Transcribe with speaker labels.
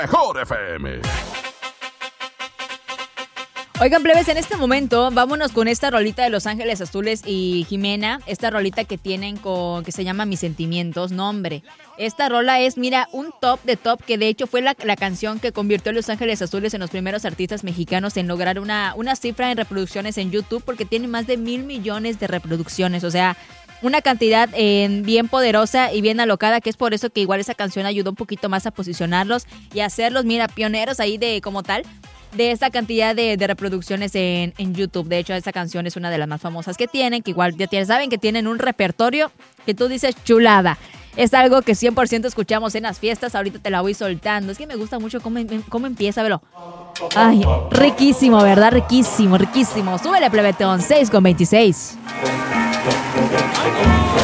Speaker 1: Mejor FM.
Speaker 2: Oigan, plebes, en este momento vámonos con esta rolita de Los Ángeles Azules y Jimena, esta rolita que tienen que se llama Mis Sentimientos. No, hombre, esta rola es, mira, un top de top, que de hecho fue la canción que convirtió a Los Ángeles Azules en los primeros artistas mexicanos en lograr una cifra en reproducciones en YouTube, porque tiene más de 1,000 millones de reproducciones, o sea, una cantidad bien poderosa y bien alocada, que es por eso que igual esa canción ayudó un poquito más a posicionarlos y a hacerlos, mira, pioneros ahí de como tal, de esta cantidad de reproducciones en YouTube. De hecho, esta canción es una de las más famosas que tienen, que igual ya saben que tienen un repertorio que tú dices chulada. Es algo que 100% escuchamos en las fiestas. Ahorita te la voy soltando. Es que me gusta mucho cómo empieza, velo. Ay, riquísimo, ¿verdad? Riquísimo, riquísimo. Súbele, plebetón, 6:26.